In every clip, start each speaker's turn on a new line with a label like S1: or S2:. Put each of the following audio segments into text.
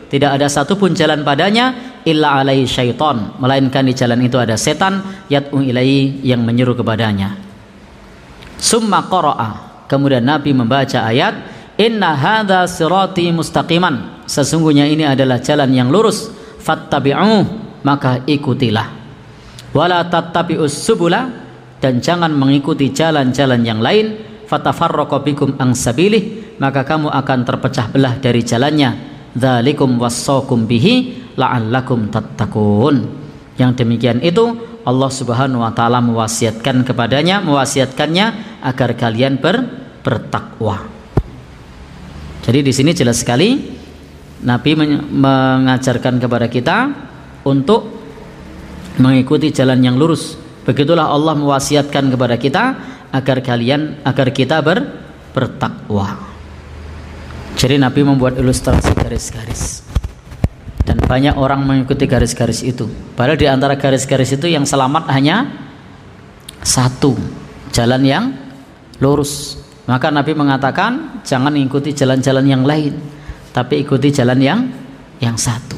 S1: tidak ada satupun jalan padanya illa alaihi syaiton, melainkan di jalan itu ada setan yad'u ilaihi, yang menyuruh kepadanya. Summa qara'a, kemudian Nabi membaca ayat inna hadza sirati mustaqiman, sesungguhnya ini adalah jalan yang lurus, fattabi'uh, maka ikutilah, wala tattabi'us subula, dan jangan mengikuti jalan-jalan yang lain, fatafarraqu bikum an sabilih, maka kamu akan terpecah belah dari jalannya, dzalikum wassaqum bihi la'allakum tattaqun. Yang demikian itu Allah Subhanahu wa taala mewasiatkannya agar kalian bertakwa. Jadi di sini jelas sekali Nabi mengajarkan kepada kita untuk mengikuti jalan yang lurus. Begitulah Allah mewasiatkan kepada kita agar kita bertakwa. Jadi Nabi membuat ilustrasi garis-garis, dan banyak orang mengikuti garis-garis itu. Padahal di antara garis-garis itu yang selamat hanya satu, jalan yang lurus. Maka Nabi mengatakan jangan ikuti jalan-jalan yang lain, tapi ikuti jalan yang satu.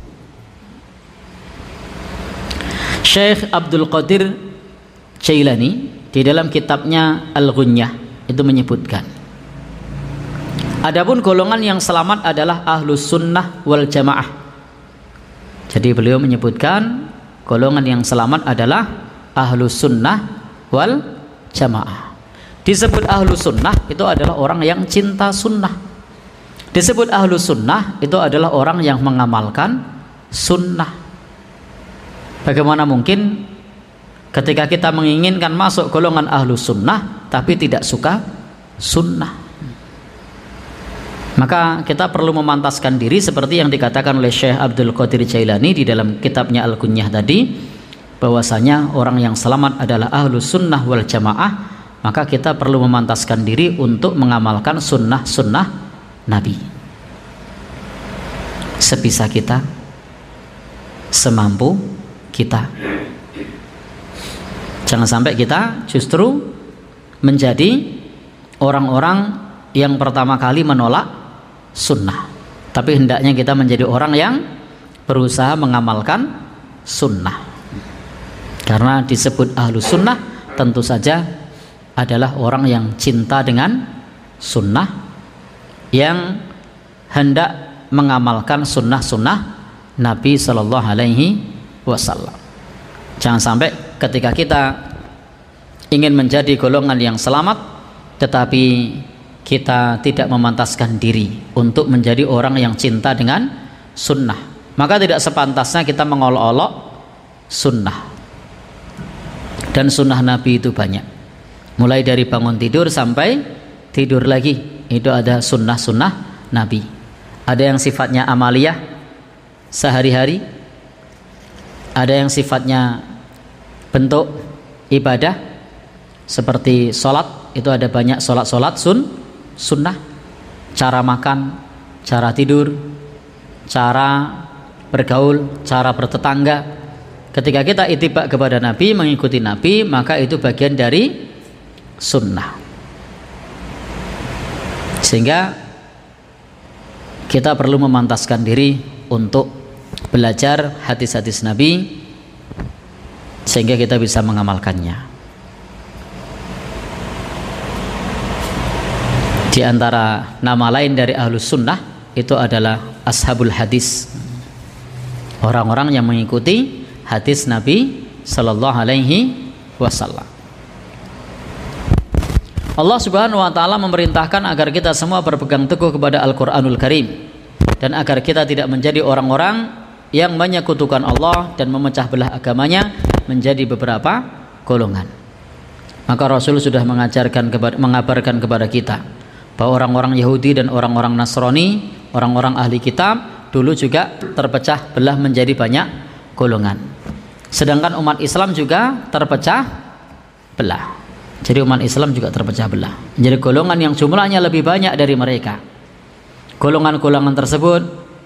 S1: Syekh Abdul Qadir Jailani di dalam kitabnya Al-Ghunyah itu menyebutkan, adapun golongan yang selamat adalah ahlus sunnah wal jamaah. Jadi beliau menyebutkan golongan yang selamat adalah ahlus sunnah wal jamaah. Disebut ahlus sunnah itu adalah orang yang cinta sunnah. Disebut ahlus sunnah itu adalah orang yang mengamalkan sunnah. Bagaimana mungkin ketika kita menginginkan masuk golongan ahlus sunnah tapi tidak suka sunnah? Maka kita perlu memantaskan diri seperti yang dikatakan oleh Syekh Abdul Qadir Jailani di dalam kitabnya Al-Ghunyah tadi, bahwasanya orang yang selamat adalah ahlus sunnah wal jamaah. Maka kita perlu memantaskan diri untuk mengamalkan sunnah-sunnah Nabi sebisa kita, semampu kita. Jangan sampai kita justru menjadi orang-orang yang pertama kali menolak sunnah, tapi hendaknya kita menjadi orang yang berusaha mengamalkan sunnah. Karena disebut ahlus sunnah tentu saja adalah orang yang cinta dengan sunnah, yang hendak mengamalkan sunnah-sunnah Nabi Sallallahu Alaihi Wasallam. Jangan sampai ketika kita ingin menjadi golongan yang selamat tetapi kita tidak memantaskan diri untuk menjadi orang yang cinta dengan sunnah, maka tidak sepantasnya kita mengolok-olok sunnah. Dan sunnah Nabi itu banyak, mulai dari bangun tidur sampai tidur lagi, itu ada sunnah-sunnah Nabi. Ada yang sifatnya amaliyah sehari-hari, ada yang sifatnya bentuk ibadah seperti sholat, itu ada banyak sholat-sholat sunnah. Cara makan, cara tidur, cara bergaul, cara bertetangga. Ketika kita ittiba kepada Nabi, mengikuti Nabi, maka itu bagian dari sunnah. Sehingga kita perlu memantaskan diri untuk belajar hadis-hadis Nabi sehingga kita bisa mengamalkannya. Di antara nama lain dari ahlus sunnah itu adalah ashabul hadis, orang-orang yang mengikuti hadis Nabi Sallallahu Alaihi Wasallam. Allah Subhanahu wa taala memerintahkan agar kita semua berpegang teguh kepada Al-Qur'anul Karim, dan agar kita tidak menjadi orang-orang yang menyekutukan Allah dan memecah belah agamanya menjadi beberapa golongan. Maka Rasul sudah mengabarkan kepada kita bahwa orang-orang Yahudi dan orang-orang Nasrani, orang-orang ahli kitab dulu juga terpecah belah menjadi banyak golongan. Sedangkan umat Islam juga terpecah belah. Jadi umat Islam juga terpecah belah menjadi golongan yang jumlahnya lebih banyak dari mereka. Golongan-golongan tersebut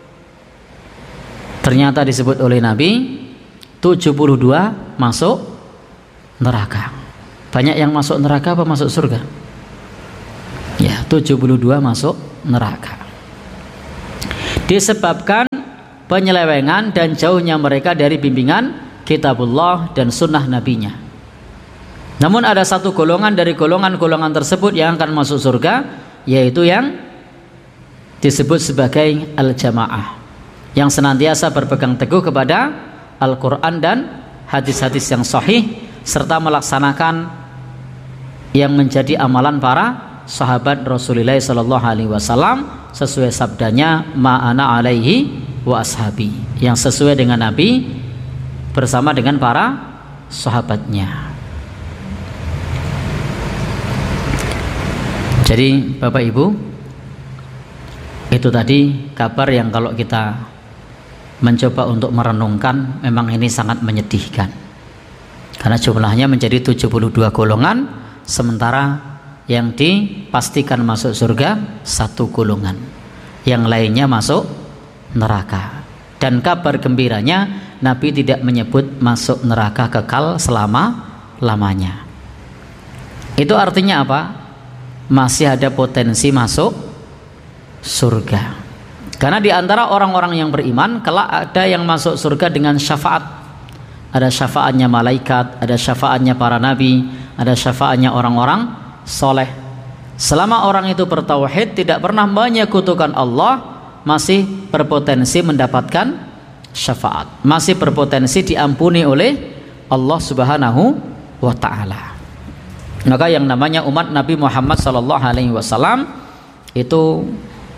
S1: ternyata disebut oleh Nabi 72 masuk neraka. Banyak yang masuk neraka apa masuk surga? Ya, 72 masuk neraka. Disebabkan penyelewengan dan jauhnya mereka dari bimbingan kitabullah dan sunnah nabinya. Namun ada satu golongan dari golongan-golongan tersebut yang akan masuk surga, yaitu yang disebut sebagai al-jamaah, yang senantiasa berpegang teguh kepada Al-Quran dan hadis-hadis yang sahih, serta melaksanakan yang menjadi amalan para sahabat Rasulullah sallallahu alaihi wasallam sesuai sabdanya ma'ana alaihi wa ashabi, yang sesuai dengan Nabi bersama dengan para sahabatnya. Jadi Bapak Ibu, itu tadi kabar yang kalau kita mencoba untuk merenungkan, memang ini sangat menyedihkan, karena jumlahnya menjadi 72 golongan, sementara yang dipastikan masuk surga satu golongan, yang lainnya masuk neraka. Dan kabar gembiranya, Nabi tidak menyebut masuk neraka kekal selama-lamanya. Itu artinya apa? Masih ada potensi masuk surga. Karena di antara orang-orang yang beriman kelak ada yang masuk surga dengan syafaat. Ada syafaatnya malaikat, ada syafaatnya para nabi, ada syafaatnya orang-orang soleh. Selama orang itu bertauhid, tidak pernah menyekutukan Allah, masih berpotensi mendapatkan syafaat, masih berpotensi diampuni oleh Allah Subhanahu wa ta'ala. Maka yang namanya umat Nabi Muhammad sallallahu alaihi wasallam itu,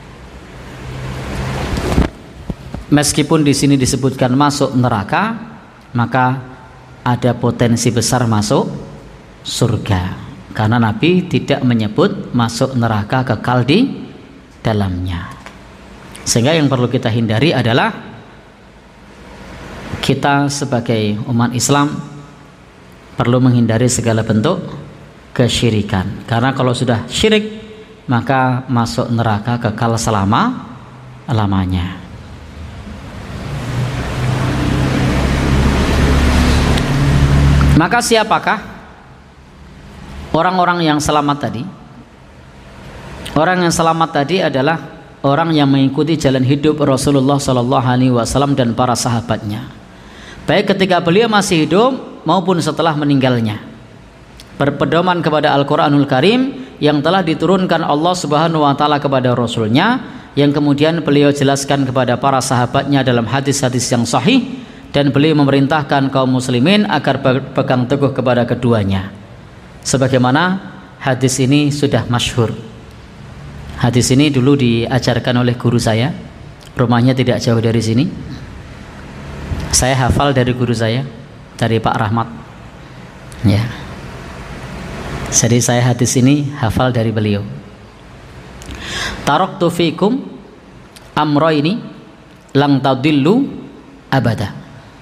S1: meskipun di sini disebutkan masuk neraka, maka ada potensi besar masuk surga, karena Nabi tidak menyebut masuk neraka kekal di dalamnya. Sehingga yang perlu kita hindari adalah kita sebagai umat Islam perlu menghindari segala bentuk kesyirikan, karena kalau sudah syirik maka masuk neraka kekal selama-lamanya. Maka siapakah orang-orang yang selamat tadi? Orang yang selamat tadi adalah orang yang mengikuti jalan hidup Rasulullah sallallahu alaihi wasallam dan para sahabatnya, baik ketika beliau masih hidup maupun setelah meninggalnya, berpedoman kepada Al-Quranul Karim yang telah diturunkan Allah Subhanahu wa ta'ala kepada Rasulnya, yang kemudian beliau jelaskan kepada para sahabatnya dalam hadis-hadis yang sahih, dan beliau memerintahkan kaum muslimin agar berpegang teguh kepada keduanya. Sebagaimana hadis ini sudah masyhur. Hadis ini dulu diajarkan oleh guru saya, rumahnya tidak jauh dari sini. Saya hafal dari guru saya, dari Pak Rahmat, ya. Jadi saya hadis ini hafal dari beliau. Taraktu fikum amrayni lang tadillu abada.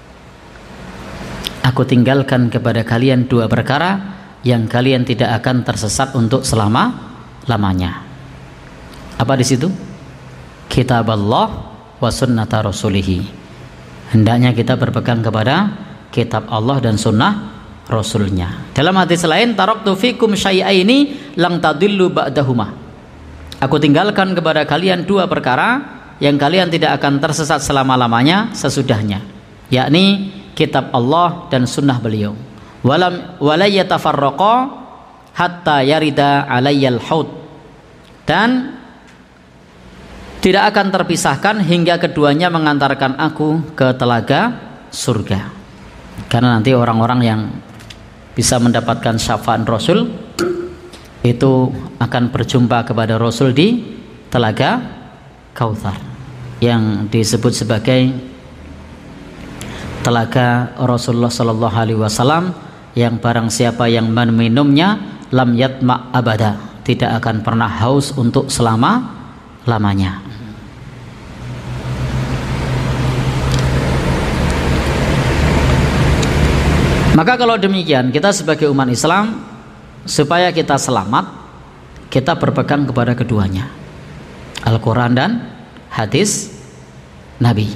S1: Aku tinggalkan kepada kalian dua perkara yang kalian tidak akan tersesat untuk selama-lamanya. Apa di situ? Kitab Allah wa sunnata rasulih. Hendaknya kita berpegang kepada kitab Allah dan sunnah Rasulnya. Dalam hadis lain, taraktu fikum syai'aini lang tadillu ba'dahuma. Aku tinggalkan kepada kalian dua perkara yang kalian tidak akan tersesat selama-lamanya sesudahnya, yakni kitab Allah dan sunnah beliau. Wala yatafarraqa hatta yarida alayyal haud. Dan tidak akan terpisahkan hingga keduanya mengantarkan aku ke telaga surga. Karena nanti orang-orang yang bisa mendapatkan syafaat Rasul itu akan berjumpa kepada Rasul di telaga Kautsar, yang disebut sebagai telaga Rasulullah sallallahu alaihi wasallam, yang barang siapa yang meminumnya lam yatma abada, tidak akan pernah haus untuk selama-lamanya. Maka kalau demikian, kita sebagai umat Islam, supaya kita selamat, kita berpegang kepada keduanya, Al-Quran dan hadis Nabi.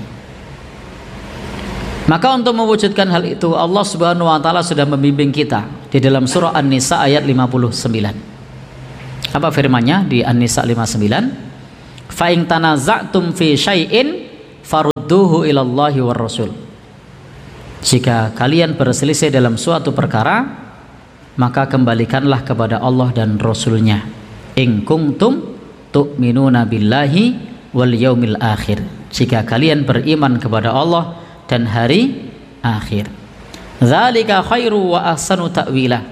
S1: Maka untuk mewujudkan hal itu, Allah Subhanahu wa ta'ala sudah membimbing kita di dalam surah An-Nisa ayat 59. Apa firman-Nya di An-Nisa 59? Fa in tanaza'tum fi syai'in farudduhu ilallahi war rasul. Jika kalian berselisih dalam suatu perkara, maka kembalikanlah kepada Allah dan Rasulnya. In kuntum tu'minuna billahi wal yaumil akhir. Jika kalian beriman kepada Allah dan hari akhir. Dzalika khairu wa ahsanu ta'wila.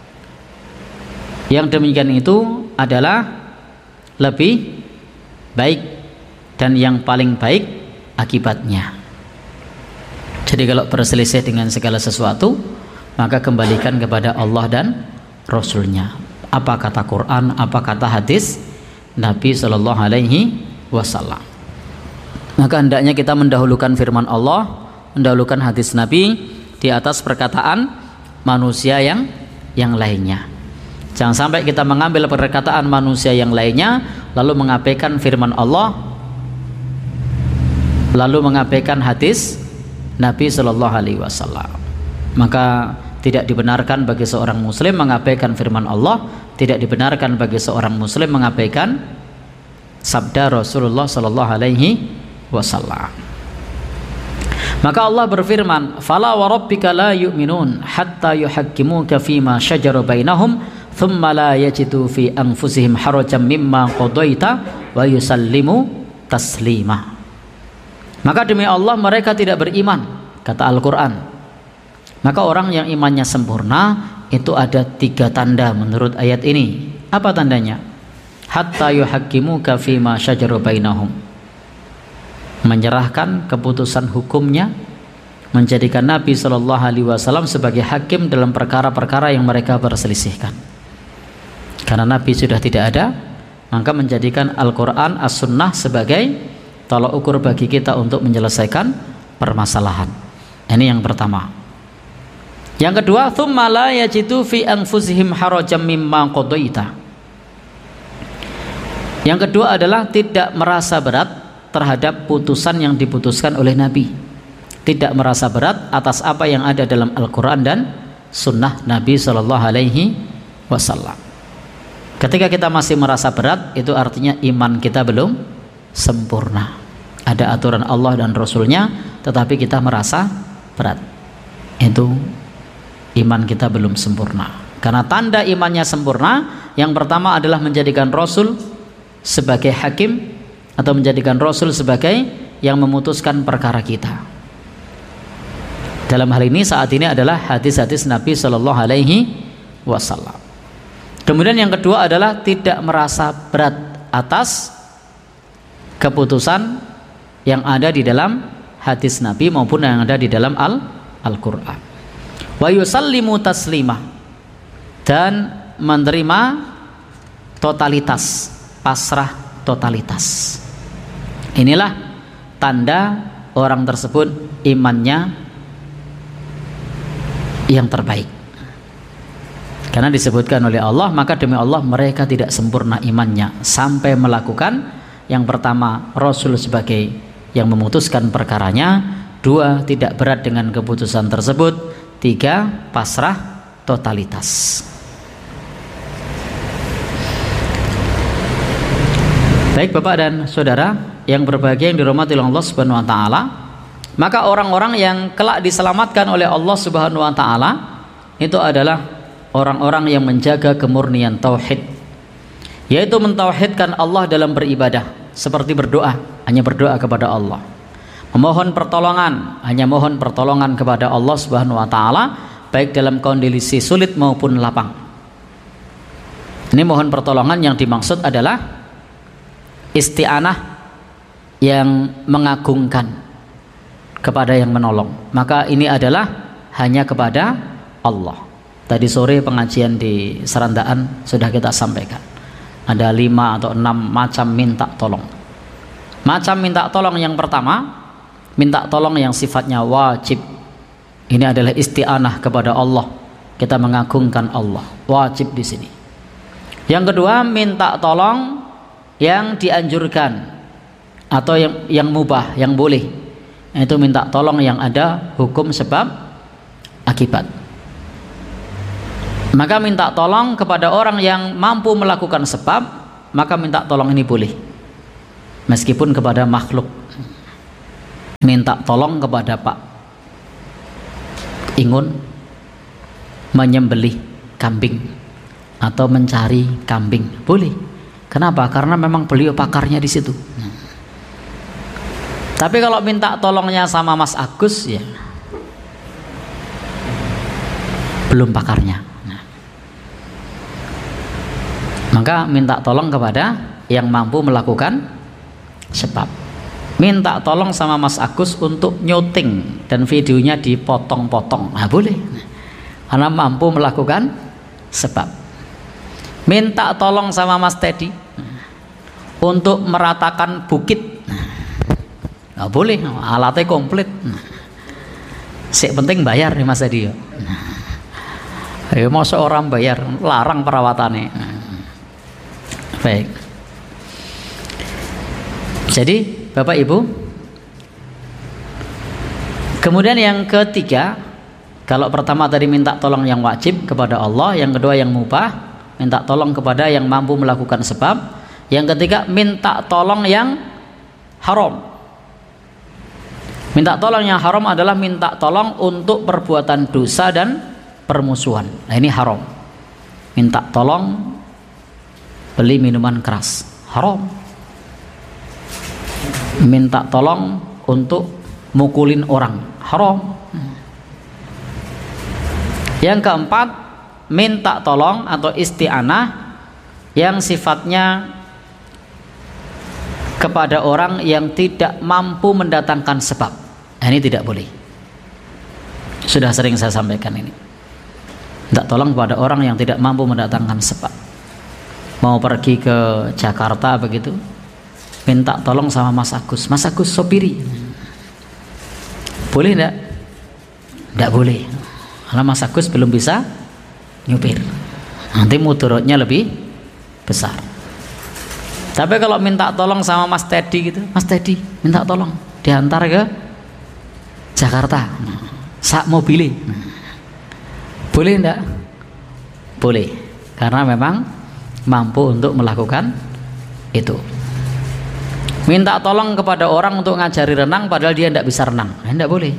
S1: Yang demikian itu adalah lebih baik dan yang paling baik akibatnya. Jadi kalau berselisih dengan segala sesuatu, maka kembalikan kepada Allah dan Rasulnya. Apa kata Quran, apa kata hadis Nabi Shallallahu Alaihi Wasallam. Maka hendaknya kita mendahulukan firman Allah, mendahulukan hadis Nabi di atas perkataan manusia yang lainnya. Jangan sampai kita mengambil perkataan manusia yang lainnya lalu mengabaikan firman Allah, lalu mengabaikan hadis Nabi Shallallahu Alaihi Wasallam. Maka tidak dibenarkan bagi seorang muslim mengabaikan firman Allah, tidak dibenarkan bagi seorang muslim mengabaikan sabda Rasulullah Shallallahu Alaihi Wasallam. Maka Allah berfirman, "Fala wa rabbika la yu'minun hatta yuhakkimuka fima shajara bainahum, thumma la yajidu fi anfusihim harajan mimma qadaita wa yusallimu taslima." Maka demi Allah mereka tidak beriman, kata Al-Quran. Maka orang yang imannya sempurna itu ada 3 tanda menurut ayat ini. Apa tandanya? Hatta yuhakkimuka fima syajara bainahum. Menyerahkan keputusan hukumnya, menjadikan Nabi Shallallahu Alaihi Wasallam sebagai hakim dalam perkara-perkara yang mereka perselisihkan. Karena Nabi sudah tidak ada, maka menjadikan Al-Quran, As-Sunnah sebagai tolak ukur bagi kita untuk menyelesaikan permasalahan. Ini yang pertama. Yang kedua, tsumma la yajidu fi anfusihim harajan mimma qadaita. Yang kedua adalah tidak merasa berat terhadap putusan yang diputuskan oleh Nabi. Tidak merasa berat atas apa yang ada dalam Al-Quran dan Sunnah Nabi Shallallahu Alaihi Wasallam. Ketika kita masih merasa berat, itu artinya iman kita belum sempurna. Ada aturan Allah dan Rasulnya, tetapi kita merasa berat. Itu iman kita belum sempurna. Karena tanda imannya sempurna, yang pertama adalah menjadikan Rasul sebagai hakim, atau menjadikan Rasul sebagai yang memutuskan perkara kita. Dalam hal ini saat ini adalah hadis-hadis Nabi Shallallahu Alaihi Wasallam. Kemudian yang kedua adalah tidak merasa berat atas keputusan yang ada di dalam hadis Nabi maupun yang ada di dalam Al-Quran. Wa yusallimu taslima, dan menerima totalitas, pasrah totalitas. Inilah tanda orang tersebut imannya yang terbaik. Karena disebutkan oleh Allah, maka demi Allah mereka tidak sempurna imannya sampai melakukan yang pertama, Rasul sebagai yang memutuskan perkaranya. 2, tidak berat dengan keputusan tersebut. 3, pasrah totalitas. Baik Bapak dan Saudara yang berbahagia yang dirahmati oleh Allah Subhanahu wa taala, maka orang-orang yang kelak diselamatkan oleh Allah Subhanahu wa taala itu adalah orang-orang yang menjaga kemurnian tauhid, yaitu mentauhidkan Allah dalam beribadah, seperti berdoa, hanya berdoa kepada Allah. Memohon pertolongan, hanya mohon pertolongan kepada Allah Subhanahu wa taala, baik dalam kondisi sulit maupun lapang. Ini mohon pertolongan yang dimaksud adalah isti'anah yang mengagungkan kepada yang menolong. Maka ini adalah hanya kepada Allah. Tadi sore pengajian di Serandaan sudah kita sampaikan. Ada 5 atau 6 macam minta tolong. Macam minta tolong yang pertama, minta tolong yang sifatnya wajib. Ini adalah isti'anah kepada Allah. Kita mengagungkan Allah. Wajib di sini. Yang kedua, minta tolong yang dianjurkan atau yang mubah, yang boleh. Itu minta tolong yang ada hukum sebab akibat. Maka minta tolong kepada orang yang mampu melakukan sebab, maka minta tolong ini boleh, meskipun kepada makhluk. minta tolong kepada Pak Ingun menyembelih kambing atau mencari kambing, boleh. Kenapa? Karena memang beliau pakarnya di situ. Tapi kalau minta tolongnya sama Mas Agus, ya belum pakarnya. Maka minta tolong kepada yang mampu melakukan sebab. Minta tolong sama Mas Agus untuk nyuting dan videonya dipotong-potong, nah boleh, karena mampu melakukan sebab. Minta tolong sama Mas Teddy untuk meratakan bukit, nah boleh, alatnya komplit. Sik penting bayar nih Mas Teddy. Ayo mau seorang bayar, larang perawatannya. Baik. Jadi Bapak Ibu, kemudian yang ketiga, kalau pertama tadi minta tolong yang wajib kepada Allah, yang kedua yang mubah, minta tolong kepada yang mampu melakukan sebab, yang ketiga minta tolong yang haram. Minta tolong yang haram adalah minta tolong untuk perbuatan dosa dan permusuhan. Nah ini haram. Minta tolong beli minuman keras, haram. Minta tolong untuk mukulin orang, haram. Yang keempat, minta tolong atau isti'anah yang sifatnya kepada orang yang tidak mampu mendatangkan sebab. Nah, ini tidak boleh. Sudah sering saya sampaikan ini. Minta tolong kepada orang yang tidak mampu mendatangkan sebab. Mau pergi ke Jakarta begitu, minta tolong sama Mas Agus, Mas Agus sopiri, boleh enggak? Enggak boleh, karena Mas Agus belum bisa nyupir, nanti mudaratnya lebih besar. Tapi kalau minta tolong sama Mas Teddy gitu, Mas Teddy minta tolong diantar ke Jakarta, sak mobilnya, boleh enggak? Boleh, karena memang mampu untuk melakukan itu. Minta tolong kepada orang untuk ngajari renang padahal dia tidak bisa renang, tidak boleh.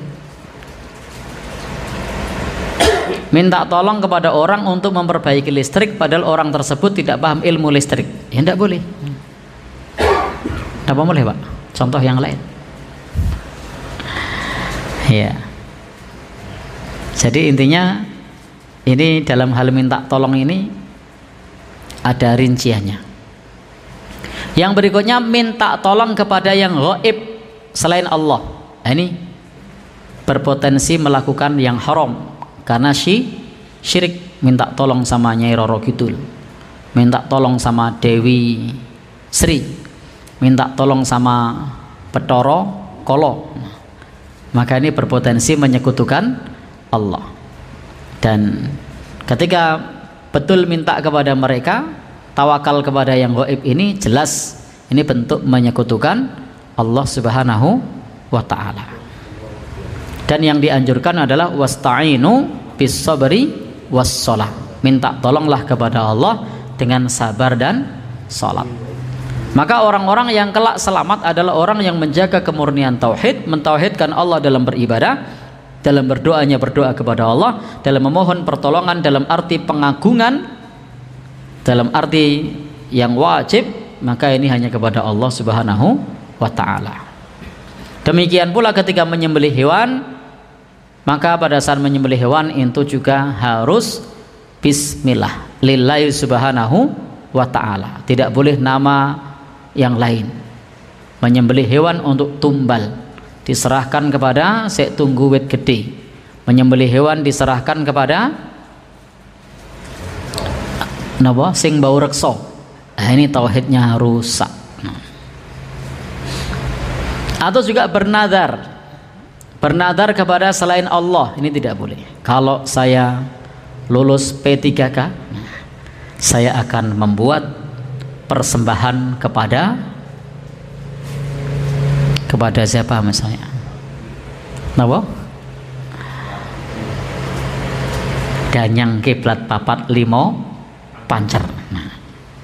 S1: Minta tolong kepada orang untuk memperbaiki listrik padahal orang tersebut tidak paham ilmu listrik, ya tidak boleh. Apa boleh Pak? Contoh yang lain. Ya. Jadi intinya ini dalam hal minta tolong ini ada rinciannya. Yang berikutnya minta tolong kepada yang gaib selain Allah. Nah, ini berpotensi melakukan yang haram karena syirik. Minta tolong sama Nyai Roro Kidul, minta tolong sama Dewi Sri, minta tolong sama Petoro Kolo. Maka ini berpotensi menyekutukan Allah. Dan ketika betul minta kepada mereka, tawakal kepada yang gaib, ini jelas ini bentuk menyekutukan Allah Subhanahu wa ta'ala. Dan yang dianjurkan adalah wasta'inu bis sabri was shalah. Minta tolonglah kepada Allah dengan sabar dan salat. Maka orang-orang yang kelak selamat adalah orang yang menjaga kemurnian tauhid, mentauhidkan Allah dalam beribadah, dalam berdoanya berdoa kepada Allah, dalam memohon pertolongan dalam arti pengagungan, dalam arti yang wajib, maka ini hanya kepada Allah Subhanahu wa ta'ala. Demikian pula ketika menyembelih hewan, maka pada saat menyembelih hewan itu juga harus bismillah lillahi subhanahu wa ta'ala, tidak boleh nama yang lain. Menyembelih hewan untuk tumbal diserahkan kepada sek tunggu wit gede. Menyembelih hewan diserahkan kepada napa sing bau reksa. Nah, ini tauhidnya rusak. Atau juga bernadar kepada selain Allah, ini tidak boleh. Kalau saya lulus P3K, saya akan membuat persembahan kepada siapa misalnya, napa? Danyang kiblat papat limo pancer.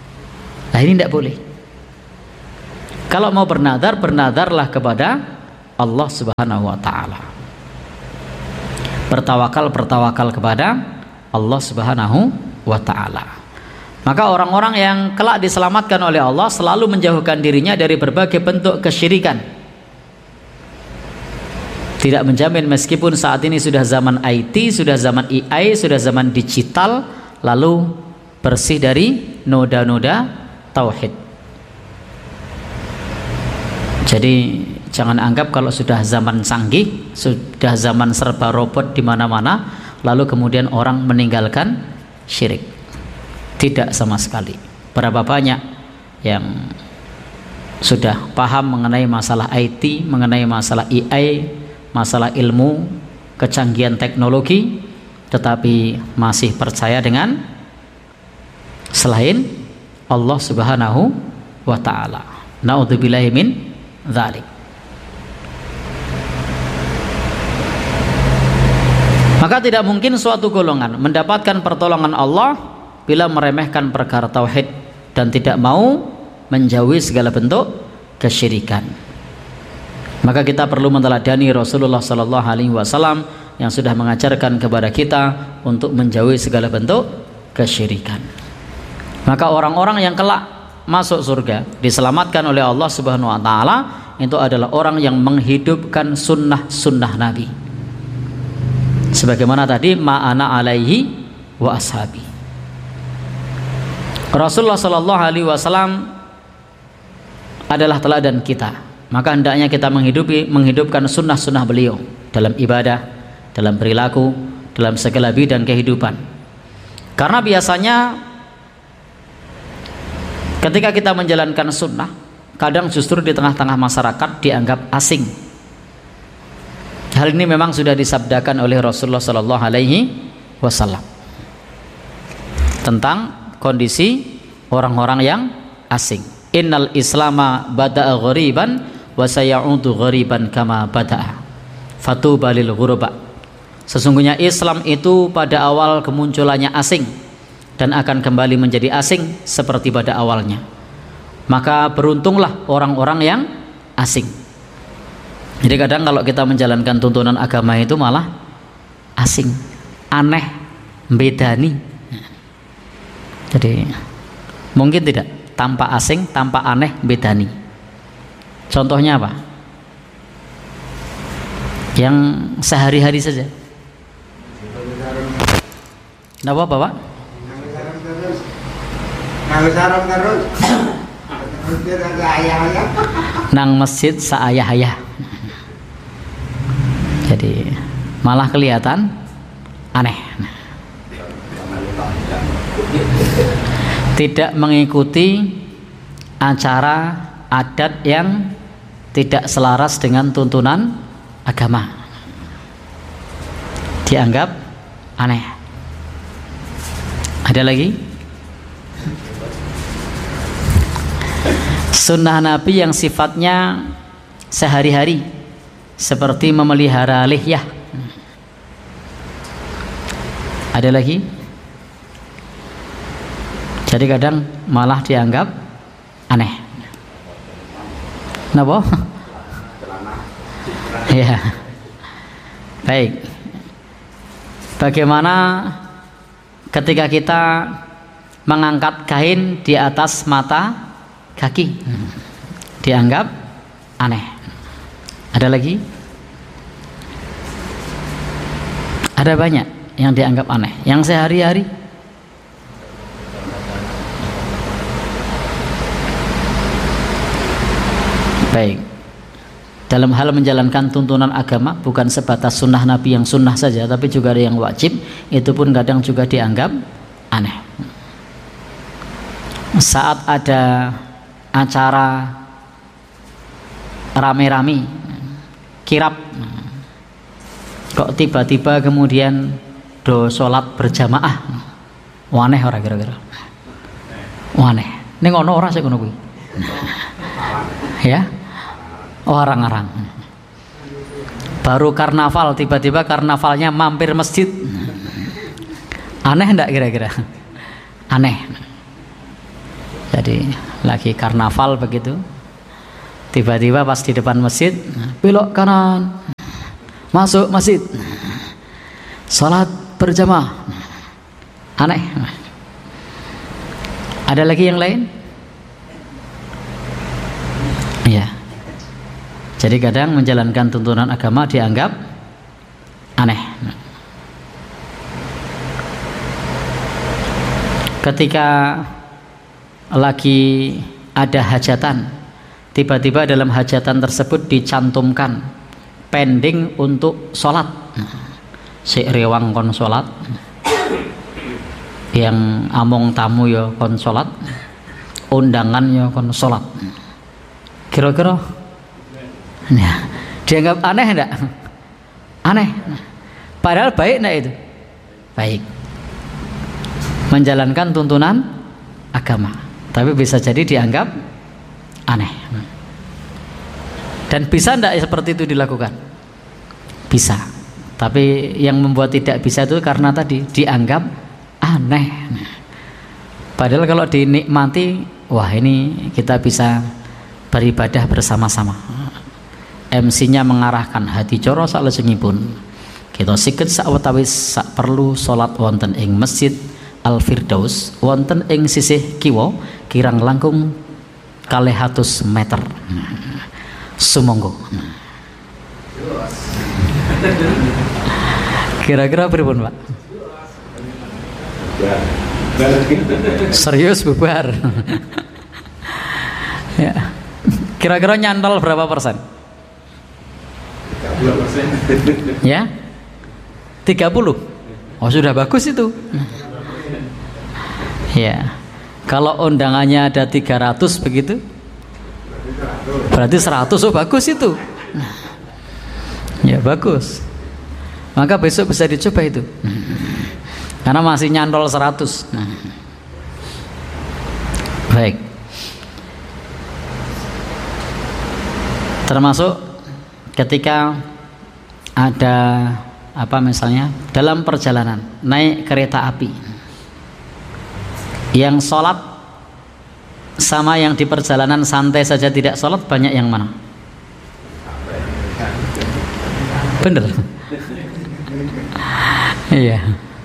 S1: Nah ini tidak boleh. Kalau mau bernadar, bernadarlah kepada Allah Subhanahu wa taala. Bertawakal kepada Allah Subhanahu wa taala. Maka orang-orang yang kelak diselamatkan oleh Allah selalu menjauhkan dirinya dari berbagai bentuk kesyirikan. Tidak menjamin meskipun saat ini sudah zaman IT, sudah zaman AI, sudah zaman digital, lalu bersih dari noda-noda tauhid. Jadi jangan anggap kalau sudah zaman canggih, sudah zaman serba robot di mana-mana, lalu kemudian orang meninggalkan syirik. Tidak sama sekali. Berapa banyak yang sudah paham mengenai masalah IT, mengenai masalah AI, masalah ilmu, kecanggihan teknologi, tetapi masih percaya dengan selain Allah Subhanahu wa taala. Na'udzubillahi min dzalik. Maka tidak mungkin suatu golongan mendapatkan pertolongan Allah bila meremehkan perkara tauhid dan tidak mau menjauhi segala bentuk kesyirikan. Maka kita perlu meneladani Rasulullah sallallahu alaihi wasallam yang sudah mengajarkan kepada kita untuk menjauhi segala bentuk kesyirikan. Maka orang-orang yang kelak masuk surga diselamatkan oleh Allah Subhanahu wa taala itu adalah orang yang menghidupkan sunnah-sunnah Nabi. Sebagaimana tadi ma'ana alaihi wa ashabi. Rasulullah sallallahu alaihi wasallam adalah teladan kita. Maka hendaknya kita menghidupkan sunnah-sunnah beliau dalam ibadah, dalam perilaku, dalam segala bidang kehidupan. Karena biasanya ketika kita menjalankan sunnah, kadang justru di tengah-tengah masyarakat dianggap asing. Hal ini memang sudah disabdakan oleh Rasulullah sallallahu alaihi wasallam tentang kondisi orang-orang yang asing. Innal islama bada'a ghariban wa sayaudu ghariban kama bada'a fatuba lil ghuraba. Sesungguhnya Islam itu pada awal kemunculannya asing dan akan kembali menjadi asing seperti pada awalnya. Maka beruntunglah orang-orang yang asing. Jadi kadang kalau kita menjalankan tuntunan agama itu malah asing, aneh, bedani. Jadi mungkin tidak tanpa asing, tanpa aneh, bedani. Contohnya apa? Yang sehari-hari saja. Kenapa Bapak? Nang masjid saayah-ayah. Jadi malah kelihatan aneh. Tidak mengikuti acara adat yang tidak selaras dengan tuntunan agama, dianggap aneh. Ada lagi sunnah Nabi yang sifatnya sehari-hari seperti memelihara lihyah. Ada lagi. Jadi kadang malah dianggap aneh. Kenapa? Ya. Baik. Bagaimana ketika kita mengangkat kain di atas mata kaki? Dianggap aneh. Ada lagi? Ada banyak yang dianggap aneh. Yang sehari-hari baik. Dalam hal menjalankan tuntunan agama bukan sebatas sunnah Nabi yang sunnah saja, tapi juga ada yang wajib, itu pun kadang juga dianggap aneh. Saat ada acara rame-rame kirap, kok tiba-tiba kemudian do sholat berjamaah, waneh ora kira-kira? Waneh. Ning ono ora sik ngono kuwi. Ya. Orang-orang baru karnaval tiba-tiba karnavalnya mampir masjid, aneh enggak kira-kira? Aneh. Jadi lagi karnaval begitu, tiba-tiba pas di depan masjid belok kanan, masuk masjid, sholat berjamaah. Aneh. Ada lagi yang lain? Iya. Jadi kadang menjalankan tuntunan agama dianggap aneh. Ketika lagi ada hajatan, tiba-tiba dalam hajatan tersebut dicantumkan pending untuk sholat. Si rewang kon sholat, yang among tamu ya kon sholat, undangan ya kon sholat. Kira-kira ya, dianggap aneh enggak? Aneh. Padahal baik enggak itu? Baik. Menjalankan tuntunan agama, tapi bisa jadi dianggap aneh. Dan bisa enggak seperti itu dilakukan? Bisa. Tapi yang membuat tidak bisa itu karena tadi dianggap aneh. Padahal kalau dinikmati, wah ini kita bisa beribadah bersama-sama. MC-nya mengarahkan hati coro salajengipun kita sikit sawetawis sak perlu salat wonten ing Masjid Al-Firdaus wonten ing sisih kiwa kirang langkung 200 meter. Sumangga. Kira-kira pripun, Pak? Serius bubar. Ya. Kira-kira nyantol berapa persen? 30%. Ya? 30? Oh sudah bagus itu. Ya. Kalau undangannya ada 300 begitu, berarti 100. Oh bagus itu. Ya bagus. Maka besok bisa dicoba itu. Karena masih nyantol 100. Baik. Termasuk ketika ada apa misalnya dalam perjalanan naik kereta api, yang sholat sama yang di perjalanan santai saja tidak sholat, banyak yang mana? Bener. Iya.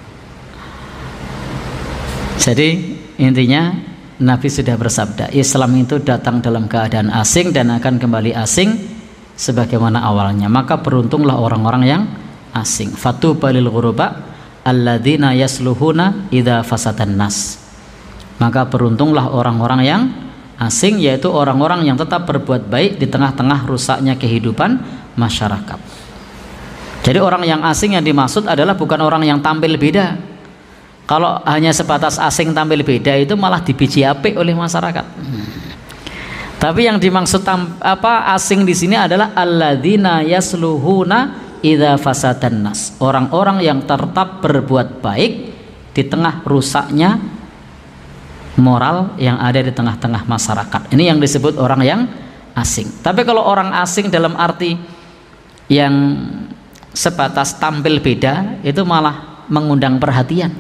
S1: Jadi intinya Nabi sudah bersabda, Islam itu datang dalam keadaan asing dan akan kembali asing sebagaimana awalnya. Maka beruntunglah orang-orang yang asing. Fatuba lil ghuraba alladzina yasluhuna idza fasadan nas. Maka beruntunglah orang-orang yang asing, yaitu orang-orang yang tetap berbuat baik di tengah-tengah rusaknya kehidupan masyarakat. Jadi orang yang asing yang dimaksud adalah bukan orang yang tampil beda. Kalau hanya sebatas asing tampil beda itu malah dibiji apik oleh masyarakat. Tapi yang dimaksud asing di sini adalah alladzina yasluhuna idza fasadan nas. Orang-orang yang tetap berbuat baik di tengah rusaknya moral yang ada di tengah-tengah masyarakat. Ini yang disebut orang yang asing. Tapi kalau orang asing dalam arti yang sebatas tampil beda itu malah mengundang perhatian.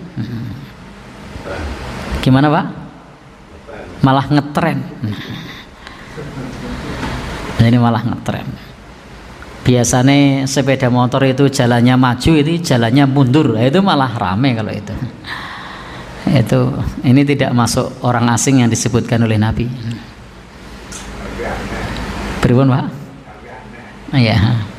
S1: Gimana Pak? Malah ngetren. Ini malah ngetren. Biasanya sepeda motor itu jalannya maju, ini jalannya mundur. Itu malah rame kalau itu. Ini tidak masuk orang asing yang disebutkan oleh Nabi. Pripun Pak? Iya.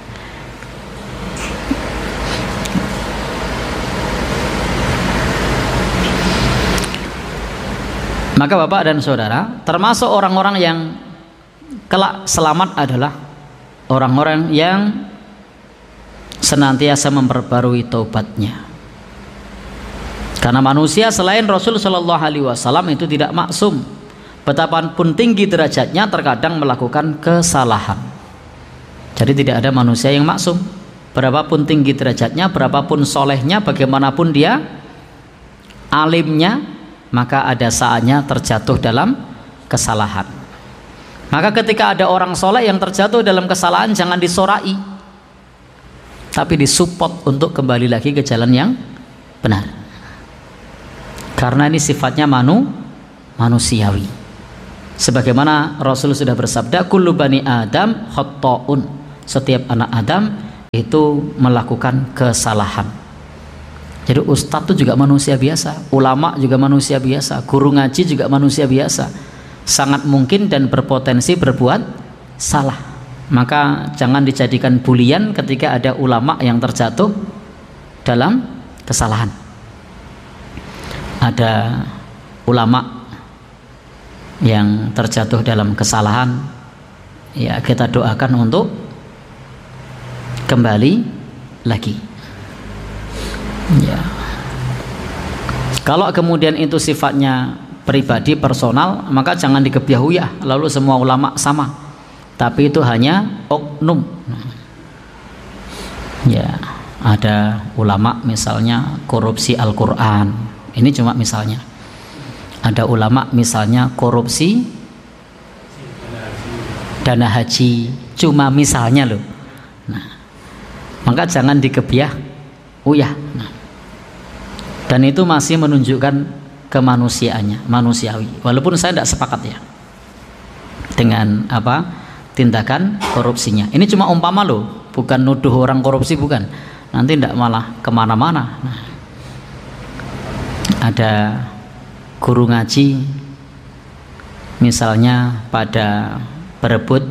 S1: Maka Bapak dan Saudara, termasuk orang-orang yang kelak selamat adalah orang-orang yang senantiasa memperbarui taubatnya. Karena manusia selain Rasul Shallallahu Alaihi Wasallam itu tidak maksum. Betapapun tinggi derajatnya terkadang melakukan kesalahan. Jadi tidak ada manusia yang maksum. Berapapun tinggi derajatnya, berapapun solehnya, bagaimanapun dia alimnya, maka ada saatnya terjatuh dalam kesalahan. Maka ketika ada orang soleh yang terjatuh dalam kesalahan, jangan disorai, tapi disupport untuk kembali lagi ke jalan yang benar. Karena ini sifatnya manusiawi. Sebagaimana Rasul sudah bersabda, kullu bani Adam khatta'un. setiap anak Adam itu melakukan kesalahan. Jadi ustadz itu juga manusia biasa, ulama juga manusia biasa, guru ngaji juga manusia biasa, sangat mungkin dan berpotensi berbuat salah. Maka jangan dijadikan bulian ketika ada ulama yang terjatuh dalam kesalahan. Ada ulama yang terjatuh dalam kesalahan, ya kita doakan untuk kembali lagi. Ya. Kalau kemudian itu sifatnya pribadi personal, maka jangan dikebiahuyah lalu semua ulama sama. Tapi itu hanya oknum. Ya, ada ulama misalnya korupsi Al-Qur'an. Ini cuma misalnya. Ada ulama misalnya korupsi dana haji, cuma misalnya loh. Nah, maka jangan dikebiahuyah. Dan itu masih menunjukkan kemanusiaannya, manusiawi. Walaupun saya tidak sepakat ya dengan tindakan korupsinya. Ini cuma umpama loh, bukan nuduh orang korupsi, bukan. Nanti tidak malah kemana-mana. Nah, ada guru ngaji misalnya pada berebut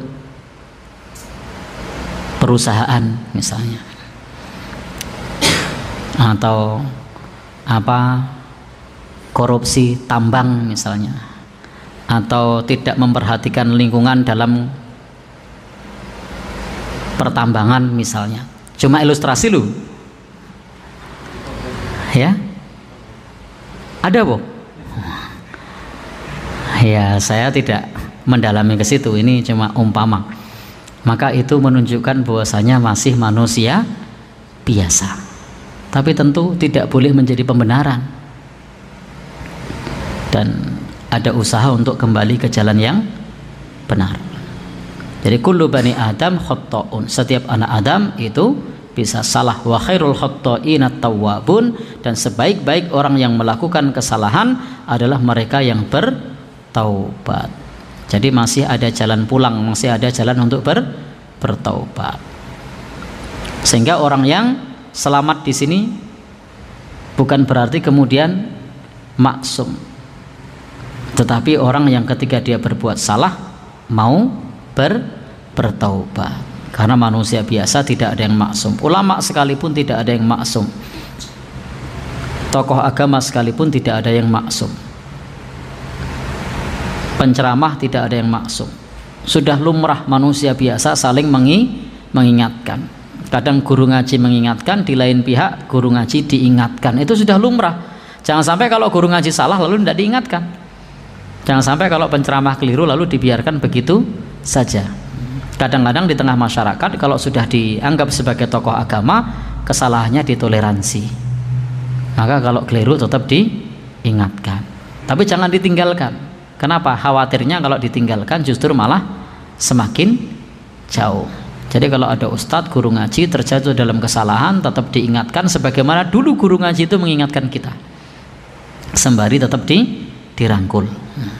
S1: perusahaan misalnya, atau korupsi tambang misalnya, atau tidak memperhatikan lingkungan dalam pertambangan misalnya. Cuma ilustrasi lu ya, ada bu? Ya saya tidak mendalami ke situ, ini cuma umpama. Maka itu menunjukkan bahwasanya masih manusia biasa. Tapi tentu tidak boleh menjadi pembenaran. Dan ada usaha untuk kembali ke jalan yang benar. Jadi kullu bani Adam khatta'un. Setiap anak Adam itu bisa salah. Wa khairul khatta'ina tawwabun. Dan sebaik-baik orang yang melakukan kesalahan adalah mereka yang bertaubat. Jadi masih ada jalan pulang, masih ada jalan untuk bertaubat. Sehingga orang yang selamat di sini bukan berarti kemudian maksum, tetapi orang yang ketika dia berbuat salah mau bertaubat. Karena manusia biasa tidak ada yang maksum. Ulama sekalipun tidak ada yang maksum. Tokoh agama sekalipun tidak ada yang maksum. Penceramah tidak ada yang maksum. Sudah lumrah manusia biasa saling mengingatkan. Kadang guru ngaji mengingatkan, di lain pihak guru ngaji diingatkan. Itu sudah lumrah. Jangan sampai kalau guru ngaji salah lalu tidak diingatkan. Jangan sampai kalau penceramah keliru lalu dibiarkan begitu saja. Kadang-kadang di tengah masyarakat kalau sudah dianggap sebagai tokoh agama, kesalahannya ditoleransi. Maka kalau keliru tetap diingatkan. Tapi jangan ditinggalkan. Kenapa? Khawatirnya kalau ditinggalkan justru malah semakin jauh. Jadi kalau ada ustadz, guru ngaji terjatuh dalam kesalahan, tetap diingatkan sebagaimana dulu guru ngaji itu mengingatkan kita, sembari tetap dirangkul.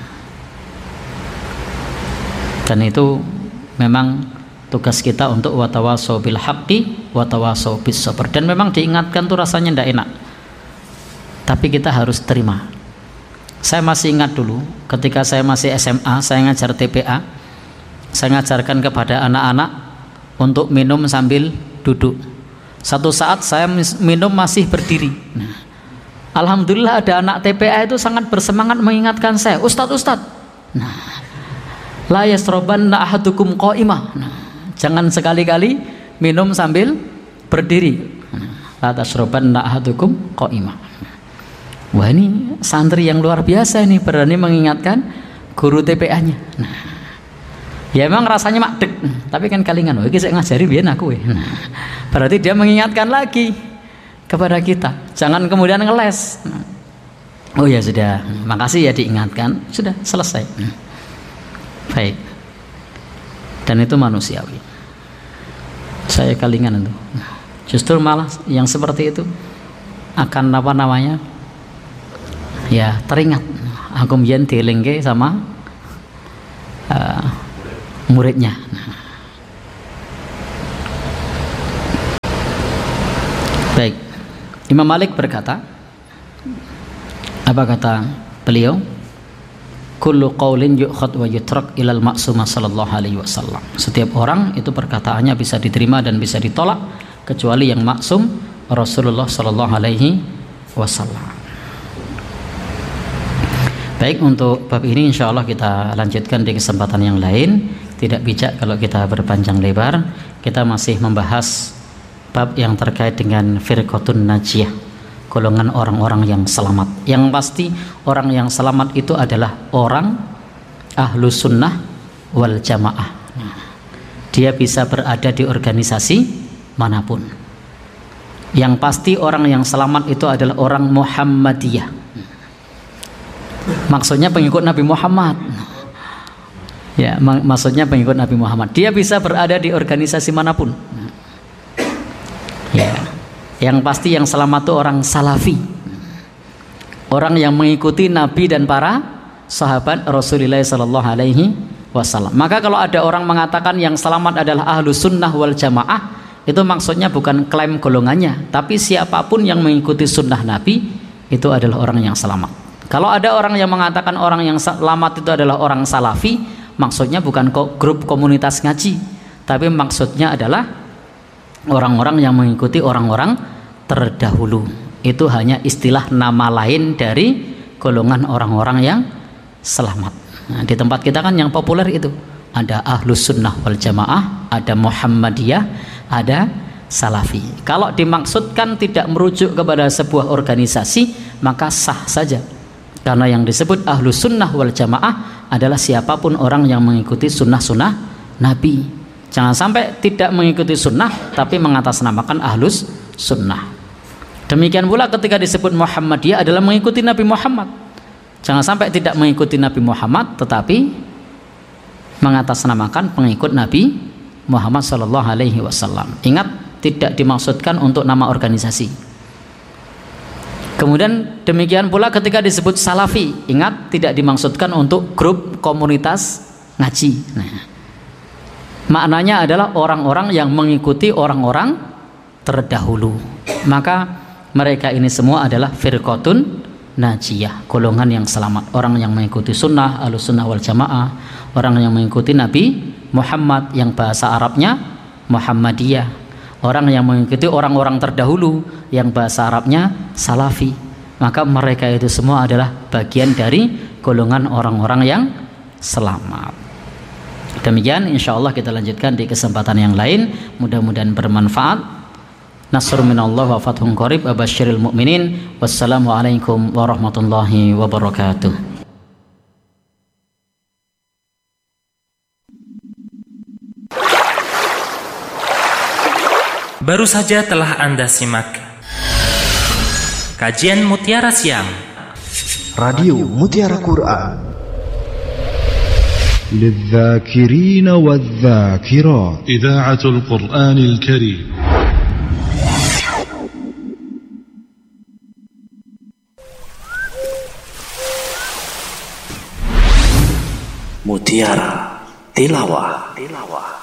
S1: Dan itu memang tugas kita untuk watawasau bil haqqi watawasau bis sabr. Dan memang diingatkan tuh rasanya tidak enak, tapi kita harus terima. Saya masih ingat dulu ketika saya masih SMA, saya ngajar TPA, saya ngajarkan kepada anak-anak untuk minum sambil duduk. Satu saat saya minum masih berdiri. Nah, alhamdulillah ada anak TPA itu sangat bersemangat mengingatkan saya, Ustadz, nah, la yasrobanna ahadukum qa'imah. Nah, jangan sekali-kali minum sambil berdiri. La tasrobanna ahadukum qa'imah. Wah, ini santri yang luar biasa ini, berani mengingatkan guru TPA-nya. Nah, ya memang rasanya makdek, tapi kan kalingan, oh ini saya ngajari biar aku nah, berarti dia mengingatkan lagi kepada kita, jangan kemudian ngeles. Oh ya sudah, makasih ya diingatkan, sudah selesai. Baik. Dan itu manusiawi. Saya kalingan itu. Justru malah yang seperti itu akan ya teringat. Aku mbiyen dielingke sama muridnya. Baik, Imam Malik berkata, apa kata beliau? Kullu qaulin yu'khad wa yutrak ilal ma'sumah sallallahu alaihi wasallam. Setiap orang itu perkataannya bisa diterima dan bisa ditolak kecuali yang maksum, Rasulullah sallallahu alaihi wasallam. Baik, untuk bab ini insya Allah kita lanjutkan di kesempatan yang lain. Tidak bijak kalau kita berpanjang lebar. Kita masih membahas bab yang terkait dengan firqatun najiyah, golongan orang-orang yang selamat. Yang pasti orang yang selamat itu adalah orang ahlus sunnah wal jamaah. Dia bisa berada di organisasi manapun. Yang pasti orang yang selamat itu adalah orang Muhammadiyah. Maksudnya pengikut Nabi Muhammad. Ya, maksudnya pengikut Nabi Muhammad. Dia bisa berada di organisasi manapun. Ya. Yang pasti yang selamat itu orang salafi. Orang yang mengikuti Nabi dan para sahabat Rasulullah sallallahu alaihi wasallam. Maka kalau ada orang mengatakan yang selamat adalah ahlus sunnah wal jamaah, itu maksudnya bukan klaim golongannya, tapi siapapun yang mengikuti sunnah Nabi itu adalah orang yang selamat. Kalau ada orang yang mengatakan orang yang selamat itu adalah orang salafi, maksudnya bukan grup komunitas ngaji, tapi maksudnya adalah orang-orang yang mengikuti orang-orang terdahulu. Itu hanya istilah nama lain dari golongan orang-orang yang selamat. Nah, di tempat kita kan yang populer itu ada ahlus sunnah wal jamaah, ada Muhammadiyah, ada salafi. Kalau dimaksudkan tidak merujuk kepada sebuah organisasi, maka sah saja. Karena yang disebut ahlus sunnah wal jamaah adalah siapapun orang yang mengikuti sunnah-sunnah Nabi. Jangan sampai tidak mengikuti sunnah tapi mengatasnamakan ahlus sunnah. Demikian pula ketika disebut Muhammadiyah adalah mengikuti Nabi Muhammad. Jangan sampai tidak mengikuti Nabi Muhammad tetapi mengatasnamakan pengikut Nabi Muhammad sallallahu alaihi wasallam. Ingat, tidak dimaksudkan untuk nama organisasi. Kemudian demikian pula ketika disebut salafi, ingat tidak dimaksudkan untuk grup komunitas ngaji. Nah, maknanya adalah orang-orang yang mengikuti orang-orang terdahulu. Maka mereka ini semua adalah firqatun najiyah, golongan yang selamat. Orang yang mengikuti sunnah, ahlus sunnah wal jamaah, orang yang mengikuti Nabi Muhammad yang bahasa Arabnya Muhammadiyah, orang yang mengikuti orang-orang terdahulu yang bahasa Arabnya salafi. Maka mereka itu semua adalah bagian dari golongan orang-orang yang selamat. Demikian, insya Allah kita lanjutkan di kesempatan yang lain. Mudah-mudahan bermanfaat. Nasrun minallah wa fathun qarib. Abasyiril mu'minin. Wassalamualaikum warahmatullahi wabarakatuh.
S2: Baru saja telah Anda simak kajian Mutiara Siang
S3: Radio Mutiara Quran للذاكرين والذاكرات
S4: إذاعة القرآن الكريم.
S5: Mutiara Tilawah.